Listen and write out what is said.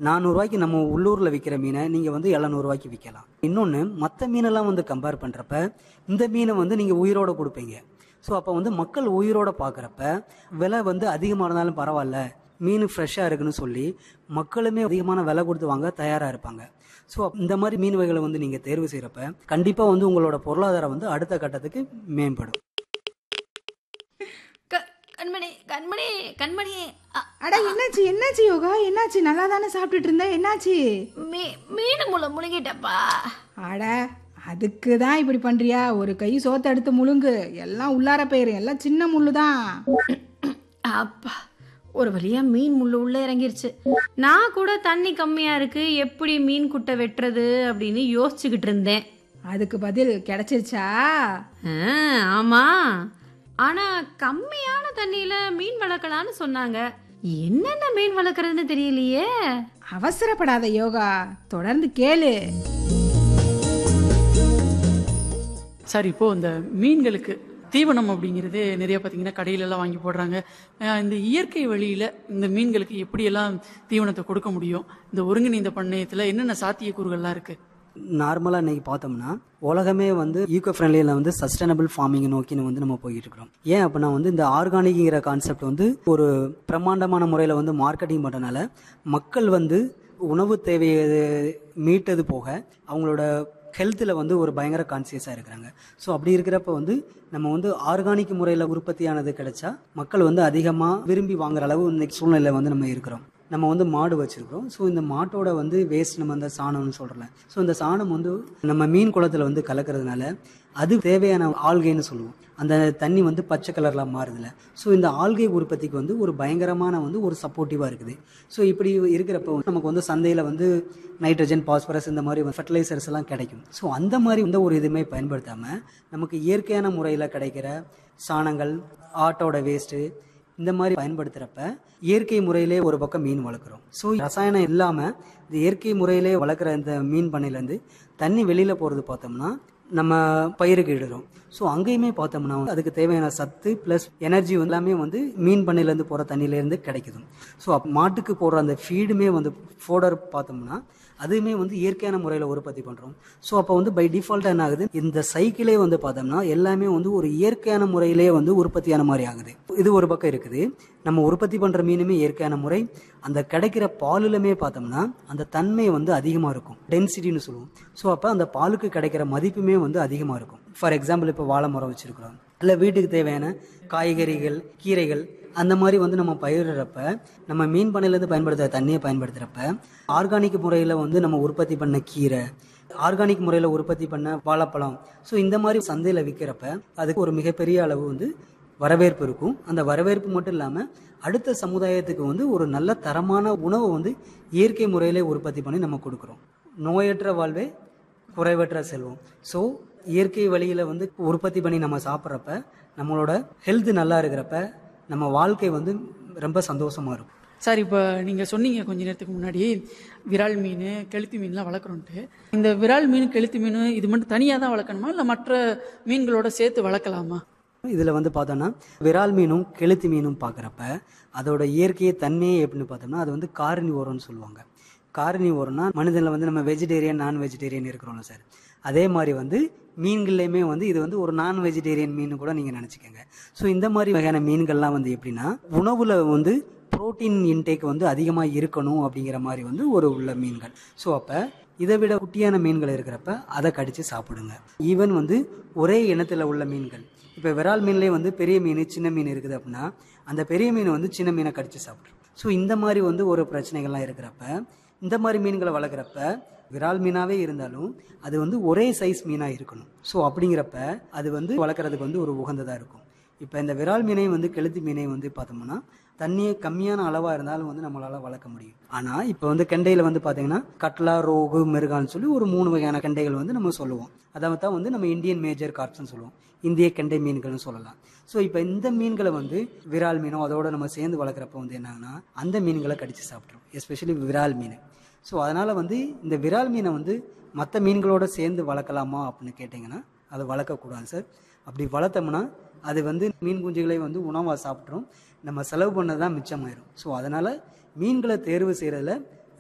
400 நம்ம உள்ளூரில் விற்கிற மீனை நீங்கள் வந்து 700 விற்கலாம். இன்னொன்று, மற்ற மீனெல்லாம் வந்து கம்பேர் பண்ணுறப்ப இந்த மீனை வந்து நீங்கள் உயிரோட கொடுப்பீங்க. ஸோ அப்போ வந்து மக்கள் உயிரோட பார்க்குறப்ப விலை வந்து அதிகமாக இருந்தாலும் பரவாயில்ல, மீன் ஃப்ரெஷ்ஷாக இருக்குன்னு சொல்லி மக்களுமே அதிகமான விலை கொடுத்து வாங்க தயாராக இருப்பாங்க. ஸோ இந்த மாதிரி மீன் வகைகளை வந்து நீங்கள் தேர்வு செய்கிறப்ப கண்டிப்பாக வந்து உங்களோட பொருளாதாரம் வந்து அடுத்த கட்டத்துக்கு மேம்படும். கண்மணி கண்மணி கண்மணி அட என்னாச்சு என்னாச்சு யோகா, என்னாச்சு? நல்லா தானே சாப்பிட்டுட்டு இருந்த, என்னாச்சு? மீன் முழுங்கிட்டப்பா. அட அதுக்கு தான் இப்படி பண்றியா? ஒரு கை சோத்தை எடுத்து முழுங்கு, எல்லாம் உள்ளார போயிரு, எல்லாம் சின்ன முள்ளு தான். அப்பா, ஒரு வழியா மீன் முள்ளு உள்ள இறங்கிருச்சு. நான் கூட தண்ணி கம்மியா இருக்கு, எப்படி மீன் குட்டை வெட்டுறது அப்படின்னு யோசிச்சுக்கிட்டு இருந்தேன். அதுக்கு பதில் கிடைச்சிருச்சா? ஆமா, ஆனா கம்மியான தண்ணியில மீன் வளர்க்கலான்னு சொன்னாங்க. என்னென்ன மீன் வளர்க்கறதுன்னு தெரியலையே. அவசரப்படாத யோகா, தொடர்ந்து கேளு. சார், இப்போது இந்த மீன்களுக்கு தீவனம் அப்படிங்கிறது நிறைய பார்த்தீங்கன்னா கடையிலெல்லாம் வாங்கி போடுறாங்க. இந்த இயற்கை வழியில் இந்த மீன்களுக்கு எப்படியெல்லாம் தீவனத்தை கொடுக்க முடியும்? இந்த ஒருங்கிணைந்த பண்ணையத்தில் என்னென்ன சாத்தியக்கூறுகள்லாம் இருக்குது? நார்மலாக இன்றைக்கி பார்த்தோம்னா உலகமே வந்து ஈகோ ஃப்ரெண்ட்லியில் வந்து சஸ்டைனபிள் ஃபார்மிங்கை நோக்கின்னு வந்து நம்ம போய்கிட்டு இருக்கிறோம். ஏன் அப்படின்னா வந்து இந்த ஆர்கானிக்ங்கிற கான்செப்ட் வந்து ஒரு பிரம்மாண்டமான முறையில் வந்து மார்க்கெட்டிங் பண்ணுறதுனால மக்கள் வந்து உணவு தேவையை மீட்டது போக அவங்களோட ஹெல்த்தில் வந்து ஒரு பயங்கர கான்சியஸாக இருக்கிறாங்க. ஸோ அப்படி இருக்கிறப்ப வந்து நம்ம வந்து ஆர்கானிக் முறையில் உற்பத்தியானது கிடைச்சா மக்கள் வந்து அதிகமாக விரும்பி வாங்குற அளவு இன்னைக்கு சூழ்நிலையில் வந்து நம்ம இருக்கிறோம். நம்ம வந்து மாடு வச்சுருக்கிறோம். ஸோ இந்த மாட்டோட வந்து வேஸ்ட் நம்ம அந்த சாணம்னு சொல்கிறோம்ல, ஸோ இந்த சாணம் வந்து நம்ம மீன் குளத்தில் வந்து கலக்கிறதுனால அது தேவையான ஆல்கைன்னு சொல்லுவோம். அந்த தண்ணி வந்து பச்சை கலரில் மாறுதில்ல. ஸோ இந்த ஆல்கை உற்பத்திக்கு வந்து ஒரு பயங்கரமான வந்து ஒரு சப்போர்ட்டிவாக இருக்குது. ஸோ இப்படி இருக்கிறப்ப நமக்கு வந்து சந்தையில் வந்து நைட்ரஜன், பாஸ்பரஸ் இந்த மாதிரி ஃபர்டிலைசர்ஸ் எல்லாம் கிடைக்கும். ஸோ அந்த மாதிரி வந்து ஒரு இதுவுமே பயன்படுத்தாமல் நமக்கு இயற்கையான முறையில் கிடைக்கிற சாணங்கள், ஆட்டோட வேஸ்ட்டு இந்த மாதிரி பயன்படுத்துகிறப்ப இயற்கை முறையிலே ஒரு பக்கம் மீன் வளர்க்குறோம். ஸோ ரசாயனம் இல்லாமல் இந்த இயற்கை முறையிலே வளர்க்குற இந்த மீன் பண்ணையிலேருந்து தண்ணி வெளியில் போகிறது பார்த்தோம்னா நம்ம பயிருக்கு இடுறோம். ஸோ அங்கேயுமே பார்த்தோம்னா அதுக்கு தேவையான சத்து ப்ளஸ் எனர்ஜி எல்லாமே வந்து மீன் பண்ணையிலேருந்து போகிற தண்ணியிலேருந்து கிடைக்குது. ஸோ மாட்டுக்கு போடுற அந்த ஃபீடுமே வந்து ஃபோடர் பார்த்தோம்னா அதுவுமே வந்து இயற்கையான முறையில் உற்பத்தி பண்ணுறோம். ஸோ அப்போ வந்து பை டிஃபால்ட்டாக என்ன ஆகுது, இந்த சைக்கிளே வந்து பார்த்தோம்னா எல்லாமே வந்து ஒரு இயற்கையான முறையிலே வந்து உற்பத்தியான மாதிரி ஆகுது. இது ஒரு பக்கம் இருக்குது. நம்ம உற்பத்தி பண்ணுற மீனுமே இயற்கையான முறை. அந்த கிடைக்கிற பாலுமே பார்த்தோம்னா அந்த தன்மை வந்து அதிகமாக இருக்கும், டென்சிட்டின்னு சொல்லுவோம். ஸோ அப்போ அந்த பாலுக்கு கிடைக்கிற மதிப்புமே வந்து அதிகமாக இருக்கும். ஃபார் எக்ஸாம்பிள் இப்போ வாழை மரம் வச்சுருக்கிறோம், இல்லை வீட்டுக்கு தேவையான காய்கறிகள், கீரைகள் அந்த மாதிரி வந்து நம்ம பயிரிடுறப்ப நம்ம மீன் பண்ணையிலேருந்து பயன்படுத்துகிற தண்ணியை பயன்படுத்துகிறப்ப ஆர்கானிக் முறையில் வந்து நம்ம உற்பத்தி பண்ண கீரை, ஆர்கானிக் முறையில் உற்பத்தி பண்ண வாழைப்பழம், ஸோ இந்த மாதிரி சந்தையில் விற்கிறப்ப அதுக்கு ஒரு மிகப்பெரிய அளவு வந்து வரவேற்பு இருக்கும். அந்த வரவேற்பு மட்டும் இல்லாமல் அடுத்த சமுதாயத்துக்கு வந்து ஒரு நல்ல தரமான உணவை வந்து இயற்கை முறையிலே உற்பத்தி பண்ணி நம்ம கொடுக்குறோம். நோயற்ற வாழ்வே குறைவற்ற செல்வம். ஸோ இயற்கை வழியில் வந்து உற்பத்தி பண்ணி நம்ம சாப்பிட்றப்ப நம்மளோட ஹெல்த் நல்லா இருக்கிறப்ப நம்ம வாழ்க்கை வந்து ரொம்ப சந்தோஷமாக இருக்கும். சார், இப்போ நீங்கள் சொன்னீங்க கொஞ்ச நேரத்துக்கு முன்னாடி விரால் மீன், கெளுத்தி மீன்லாம் வளர்க்குறோன்ட்டு. இந்த விரால் மீன், கெளுத்தி மீன் இது மட்டும் தனியாக தான் வளர்க்கணுமா, இல்லை மற்ற மீன்களோட சேர்த்து வளர்க்கலாமா? இதில் வந்து பார்த்தோன்னா விரால் மீனும் கெளுத்தி மீனும் பார்க்குறப்ப அதோட இயற்கையை தன்மையே எப்படின்னு பார்த்தோம்னா அது வந்து கார்னிவோரம்னு சொல்லுவாங்க. கார்னிவோரம்னா மனிதனில் வந்து நம்ம வெஜிடேரியன், நான் வெஜிடேரியன் இருக்கிறோம்ல சார், அதே மாதிரி வந்து மீன்கள்லையுமே வந்து இது வந்து ஒரு நான் வெஜிடேரியன் மீன் கூட நீங்கள் நினச்சிக்கோங்க. ஸோ இந்த மாதிரி வகையான மீன்கள்லாம் வந்து எப்படின்னா உணவில் வந்து புரோட்டீன் இன்டேக் வந்து அதிகமாக இருக்கணும் அப்படிங்கிற மாதிரி வந்து ஒரு உள்ள மீன்கள். ஸோ அப்போ இதை விட குட்டியான மீன்கள் இருக்கிறப்ப அதை கடித்து சாப்பிடுங்க. ஈவன் வந்து ஒரே இனத்தில் உள்ள மீன்கள், இப்போ விரால் மீன்லேயே வந்து பெரிய மீன், சின்ன மீன் இருக்குது அப்படின்னா அந்த பெரிய மீன் வந்து சின்ன மீனை கடித்து சாப்பிட்ரும். ஸோ இந்த மாதிரி வந்து ஒரு பிரச்சனைகள்லாம் இருக்கிறப்ப இந்த மாதிரி மீன்களை வளர்க்குறப்ப விரால் மீனாகவே இருந்தாலும் அது வந்து ஒரே சைஸ் மீனாக இருக்கணும். ஸோ அப்படிங்கிறப்ப அது வந்து வளர்க்குறதுக்கு வந்து ஒரு உகந்ததாக இருக்கும். இப்போ இந்த விரால் மீனையும் வந்து கெளுத்தி மீனையும் வந்து பார்த்தோம்னா தண்ணியே கம்மியான அளவாக இருந்தாலும் வந்து நம்மளால் வளர்க்க முடியும். ஆனால் இப்போ வந்து கெண்டையில் வந்து பார்த்தீங்கன்னா கட்லா, ரோகு, மெருகான்னு சொல்லி ஒரு 3 வகையான கெண்டைகள் வந்து நம்ம சொல்லுவோம். அதாவது தான் வந்து நம்ம இந்தியன் மேஜர் கார்ப்ஸ்ன்னு சொல்லுவோம், இந்திய கெண்டை மீன்கள்னு சொல்லலாம். ஸோ இப்போ இந்த மீன்களை வந்து விரால் மீனோ அதோட நம்ம சேர்ந்து வளர்க்குறப்ப வந்து என்னாங்கன்னா அந்த மீன்களை கடித்து சாப்பிட்றோம், எஸ்பெஷலி விரால் மீன். ஸோ அதனால் வந்து இந்த விரால் மீனை வந்து மற்ற மீன்களோட சேர்ந்து வளர்க்கலாமா அப்படின்னு கேட்டிங்கன்னா அதை வளர்க்கக்கூடாது சார். அப்படி வளர்த்தோம்னா அது வந்து மீன் குஞ்சுகளை வந்து உணவாக சாப்பிட்றோம், நம்ம செலவு பண்ணது தான் மிச்சமாயிரும். ஸோ அதனால் மீன்களை தேர்வு செய்கிறதுல